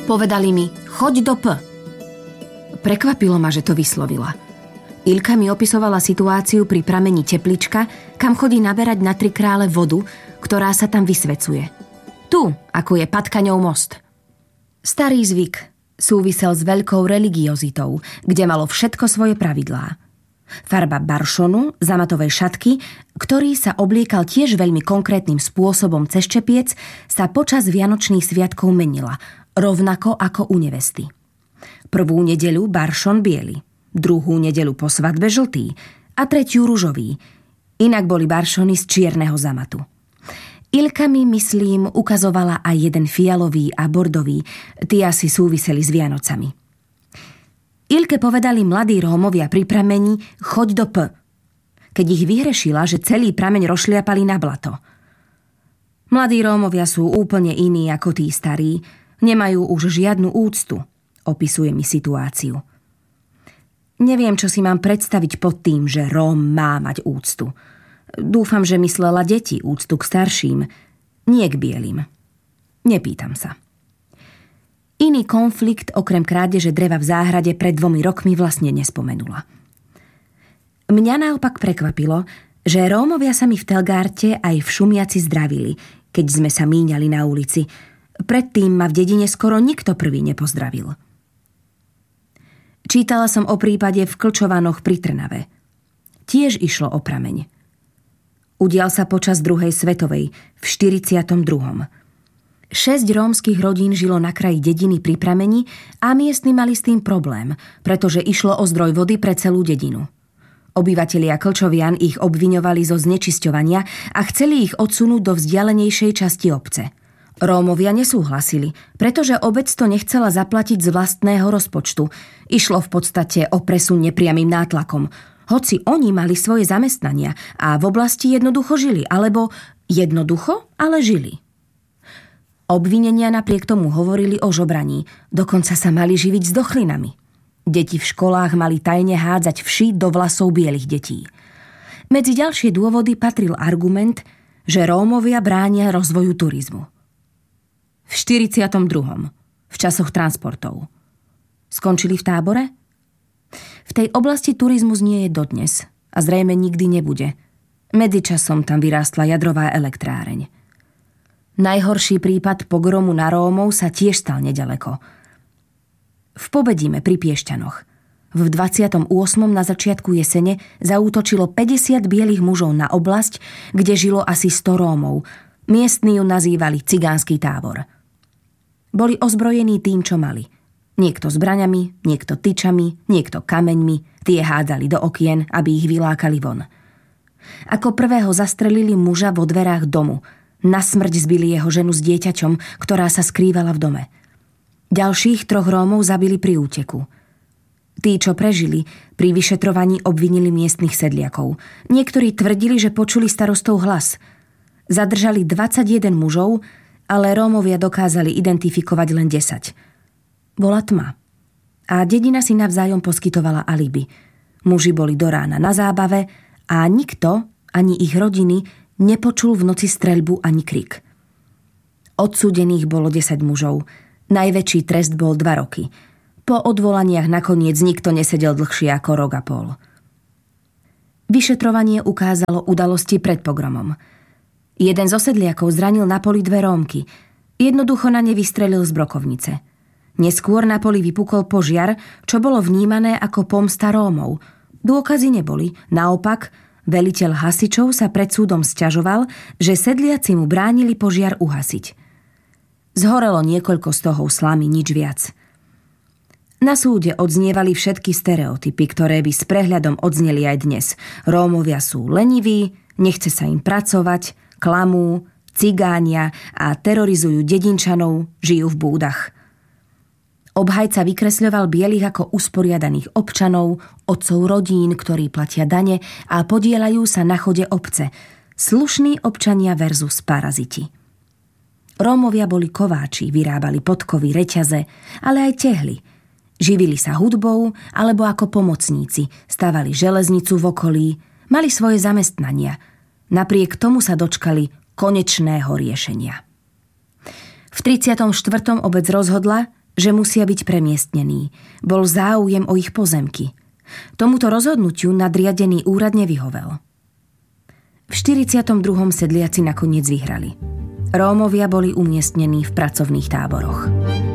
Povedali mi, choď do P. Prekvapilo ma, že to vyslovila. Ilka mi opisovala situáciu pri prameni Teplička, kam chodí naberať na 3 Krále vodu, ktorá sa tam vysvecuje. Tu, ako je Patkaňov most. Starý zvyk súvisel s veľkou religiozitou, kde malo všetko svoje pravidlá. Farba baršonu, zamatovej šatky, ktorý sa obliekal tiež veľmi konkrétnym spôsobom cez čepiec, sa počas vianočných sviatkov menila, rovnako ako u nevesty. Prvú nedeľu baršon biely, druhú nedeľu po svadbe žltý a tretiu ružový. Inak boli baršony z čierneho zamatu. Ilka mi, myslím, ukazovala aj jeden fialový a bordový, tí asi súviseli s Vianocami. Ilke povedali mladí Rómovia pri prameni, choď do P, keď ich vyhrešila, že celý prameň rozšliapali na blato. Mladí Rómovia sú úplne iní ako tí starí, nemajú už žiadnu úctu, opisuje mi situáciu. Neviem, čo si mám predstaviť pod tým, že Róm má mať úctu. Dúfam, že myslela deti úctu k starším, nie k bielým. Nepýtam sa. Iný konflikt okrem krádeže dreva v záhrade pred 2 rokmi vlastne nespomenula. Mňa naopak prekvapilo, že Rómovia sa mi v Telgárte aj v Šumiaci zdravili, keď sme sa míňali na ulici. Predtým ma v dedine skoro nikto prvý nepozdravil. Čítala som o prípade v Klčovanoch pri Trnave. Tiež išlo o prameň. Udial sa počas druhej svetovej, v 42. 6 rómskych rodín žilo na kraji dediny pri prameni a miestni mali s tým problém, pretože išlo o zdroj vody pre celú dedinu. Obyvatelia Klčovian ich obviňovali zo znečisťovania a chceli ich odsunúť do vzdialenejšej časti obce. Rómovia nesúhlasili, pretože obec to nechcela zaplatiť z vlastného rozpočtu. Išlo v podstate o presun nepriamym nátlakom, hoci oni mali svoje zamestnania a v oblasti jednoducho žili, alebo jednoducho, ale žili. Obvinenia napriek tomu hovorili o žobraní, dokonca sa mali živiť s dochlinami. Deti v školách mali tajne hádzať vši do vlasov bielých detí. Medzi ďalšie dôvody patril argument, že Rómovia bránia rozvoju turizmu. V 42. v časoch transportov. Skončili v tábore? V tej oblasti turizmus nie je dodnes a zrejme nikdy nebude. Medzičasom tam vyrástla jadrová elektráreň. Najhorší prípad pogromu na Rómov sa tiež stal nedaleko. V Pobedime pri Piešťanoch. V 28. na začiatku jesene zaútočilo 50 bielých mužov na oblasť, kde žilo asi 100 Rómov. Miestni ju nazývali cigánsky tábor. Boli ozbrojení tým, čo mali. Niekto zbraňami, niekto tyčami, niekto kameňmi, tie hádzali do okien, aby ich vylákali von. Ako prvého zastrelili muža vo dverách domu. Na smrť zbili jeho ženu s dieťaťom, ktorá sa skrývala v dome. Ďalších 3 Rómov zabili pri úteku. Tí, čo prežili, pri vyšetrovaní obvinili miestnych sedliakov. Niektorí tvrdili, že počuli starostov hlas. Zadržali 21 mužov, ale Rómovia dokázali identifikovať len 10. Bola tma. A dedina si navzájom poskytovala alibi. Muži boli do rána na zábave a nikto, ani ich rodiny, nepočul v noci streľbu ani krik. Odsúdených bolo 10 mužov. Najväčší trest bol 2 roky. Po odvolaniach nakoniec nikto nesedel dlhšie ako rok a pol. Vyšetrovanie ukázalo udalosti pred pogromom. Jeden z osedliakov zranil na poli 2 Rómky. Jednoducho na ne vystrelil z brokovnice. Neskôr na poli vypukol požiar, čo bolo vnímané ako pomsta Rómov. Dôkazy neboli, naopak veliteľ hasičov sa pred súdom sťažoval, že sedliaci mu bránili požiar uhasiť. Zhorelo niekoľko stohov slamy, nič viac. Na súde odznievali všetky stereotypy, ktoré by s prehľadom odzneli aj dnes. Rómovia sú leniví, nechce sa im pracovať, klamú, cigánia a terorizujú dedinčanov, žijú v búdach. Obhajca vykresľoval bielých ako usporiadaných občanov, otcov rodín, ktorí platia dane a podieľajú sa na chode obce. Slušní občania versus paraziti. Rómovia boli kováči, vyrábali podkovy, reťaze, ale aj tehly. Živili sa hudbou alebo ako pomocníci, stavali železnicu v okolí, mali svoje zamestnania. Napriek tomu sa dočkali konečného riešenia. V 34. obec rozhodla, že musia byť premiestnení. Bol záujem o ich pozemky. Tomuto rozhodnutiu nadriadený úrad nevyhovel. V 42. sedliaci nakoniec vyhrali. Rómovia boli umiestnení v pracovných táboroch.